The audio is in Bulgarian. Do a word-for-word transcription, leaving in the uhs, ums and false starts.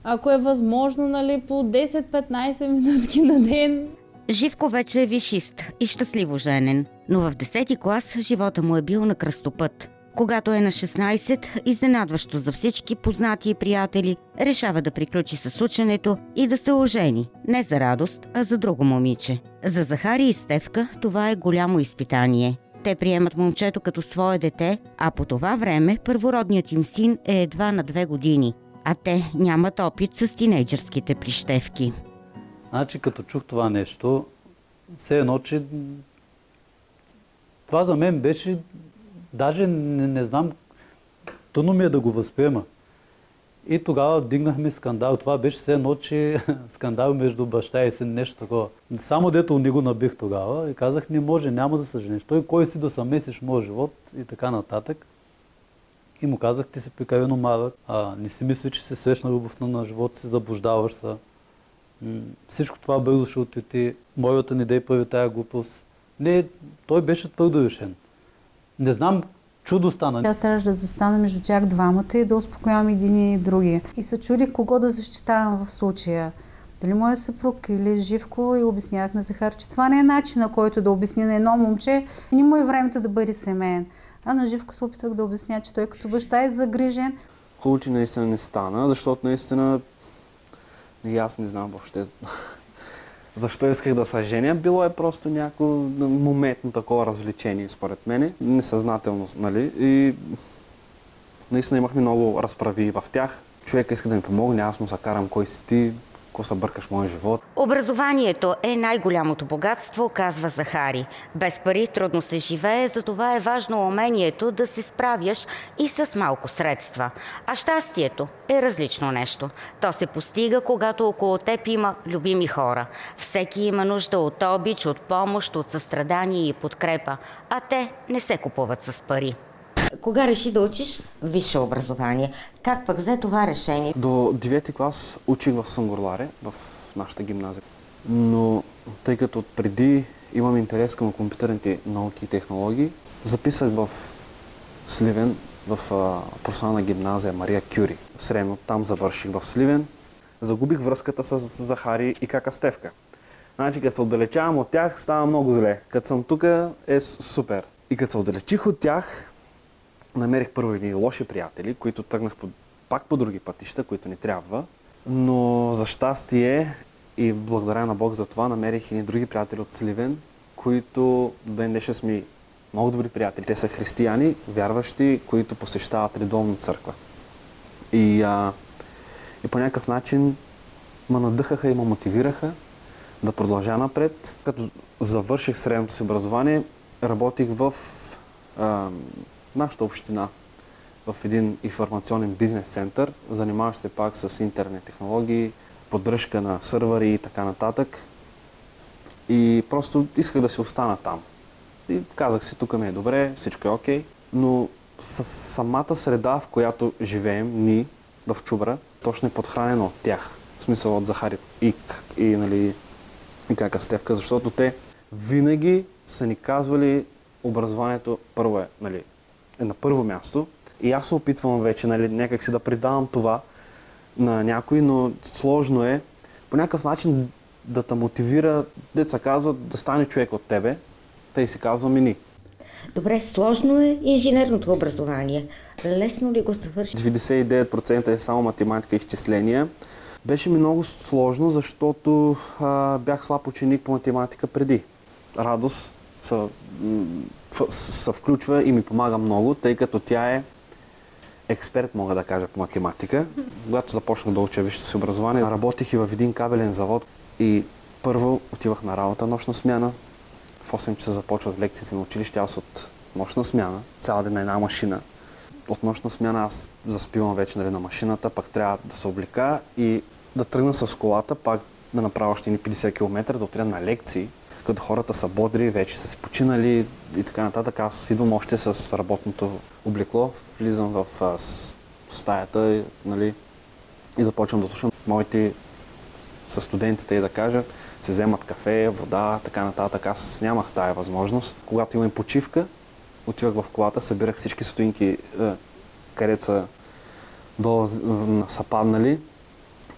Ако е възможно, нали, по десет-петнайсет минутки на ден. Живко вече е висшист и щастливо женен, но в десети клас живота му е бил на кръстопът. Когато е на шестнайсет, изненадващо за всички познати и приятели, решава да приключи с ученето и да се ожени. Не за радост, а за друго момиче. За Захари и Стефка това е голямо изпитание. Те приемат момчето като свое дете, а по това време първородният им син е едва на две години, а те нямат опит с тинейджърските прищевки. Значи, като чух това нещо, все едно, че това за мен беше, даже не, не знам, трудно ми е да го възприема. И тогава дигнахме скандал. Това беше все едно, че скандал между баща и син, нещо такова. Само дето не го набих тогава и казах, не може, няма да се жениш. Той кой си да се месиш моят живот и така нататък. И му казах, ти си прекалено малък, а не си мисли, че си свещна любовта на живота си, заблуждаваш се. Всичко това бързо ще ответи. Моята не дай прави тая глупост. Не, той беше твърдо решен. Не знам, чудо стана. Аз трябваше да застана между тях двамата и да успокоявам един и другия. И се чудих кого да защитавам в случая. Дали моя съпруг или Живко, и обяснявах на Захар, че това не е начинът, който да обясни на едно момче. Не му е времето да бъде семейен. А на Живко се опитвах да обясня, че той като баща е загрижен. Хубаво, че наистина не стана, защото наистина и аз не знам въобще защо исках да се женя. Било е просто някакво моментно такова развлечение, според мене. Несъзнателно, нали? И наистина имахме много разправи в тях. Човека иска да ми помогне, аз му се карам кой си ти, какво се бъркаш в моя живот. Образованието е най-голямото богатство, казва Захари. Без пари трудно се живее, затова е важно умението да се справяш и с малко средства. А щастието е различно нещо. То се постига, когато около теб има любими хора. Всеки има нужда от обич, от помощ, от състрадание и подкрепа, а те не се купуват с пари. Кога реши да учиш висше образование? Как пък взе това решение? До девети клас учих в Сунгурларе, в нашата гимназия. Но тъй като преди имам интерес към компютърните науки и технологии, записах в Сливен, в професионална гимназия Мария Кюри. Средно там завърших в Сливен. Загубих връзката с Захари и кака Стефка. Значи, като се отдалечавам от тях, става много зле. Като съм тук, е супер. И като се отдалечих от тях, намерих първо едни лоши приятели, които тръгнах по, пак по други пътища, които не трябва. Но за щастие и благодаря на Бог за това, намерих едни други приятели от Сливен, които до ден днешен сме много добри приятели. Те са християни, вярващи, които посещават редовно църква. И, а, и по някакъв начин ме надъхаха и ме мотивираха да продължа напред. Като завърших средното си образование, работих в а, нашата община, в един информационен бизнес център, занимаващ се пак с интернет технологии, поддръжка на сървъри и така нататък. И просто исках да си остана там. И казах си, тук ми е добре, всичко е окей, но с самата среда, в която живеем, ние в Чубра, точно е подхранено от тях. В смисъл от Захари и, и, нали, и кака Стефка, защото те винаги са ни казвали, образованието първо е, нали, е на първо място. И аз се опитвам вече, нали, някак си да придавам това на някой, но сложно е по някакъв начин да те мотивира, деца казват, да стане човек от тебе, тъй се казваме ни. Добре, сложно е инженерното образование. Лесно ли го завърши? деветдесет и девет процента е само математика и изчисления. Беше ми много сложно, защото а, бях слаб ученик по математика преди. Радост се, се включва и ми помага много, тъй като тя е експерт, мога да кажа, по математика. Когато започнах да уча висшето си образование, работих и в един кабелен завод и първо отивах на работа нощна смяна. В осем часа започват лекциите на училище, аз от нощна смяна, цял ден на една машина. От нощна смяна аз заспивам вече, нали, на машината, пак трябва да се облека и да тръгна с колата, пак да направя още петдесет километра, да отида на лекции, като хората са бодри, вече са се починали и така нататък. Аз идвам още с работното облекло, влизам в а, с, стаята, нали, и започвам да слушам моите със студентите и да кажа, се вземат кафе, вода, така нататък. Аз нямах тая възможност. Когато имам почивка, отивах в колата, събирах всички стоинки, където са, долу са паднали